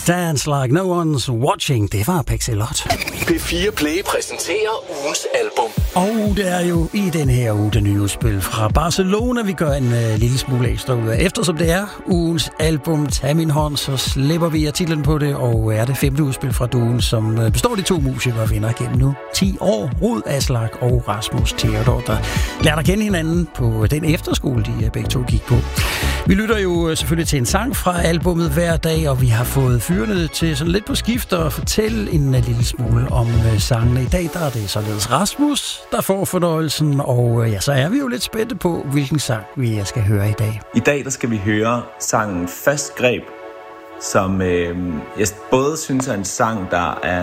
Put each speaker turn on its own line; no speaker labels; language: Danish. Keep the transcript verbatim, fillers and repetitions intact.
Dance Like No One's Watching. Det var Pixelot.
P fire Play præsenterer ugens album.
Og det er jo i den her uge det nye udspil fra Barcelona, vi gør en uh, lille smule ekstra ud af. Eftersom det er ugens album Tag min hånd, så slipper vi af titlen på det, og er det femte udspil fra duen, som uh, består af de to musikere og venner gennem nu ti år. Rud Aslak og Rasmus Theodor, der lærte at kende hinanden på den efterskole, de uh, begge to gik på. Vi lytter jo uh, selvfølgelig til en sang fra albummet hver dag, og vi har fået fyrene til sådan lidt på skift og fortælle en uh, lille smule om uh, sangene. I dag der er det således Rasmus, der får fornøjelsen, og ja, så er vi jo lidt spændte på, hvilken sang vi skal høre i dag.
I dag der skal vi høre sangen Fast Greb, som øh, jeg både synes er en sang, der er